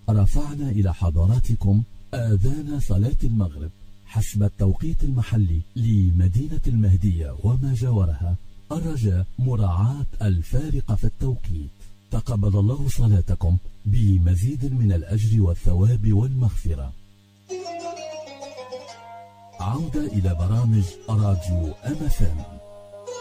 رفعنا إلى حضراتكم آذان صلاة المغرب حسب التوقيت المحلي لمدينة المهدية وما جاورها، الرجاء مراعاة الفارق في التوقيت. تقبل الله صلاتكم بمزيد من الأجر والثواب والمغفرة. عودة إلى برامج راديو MFM.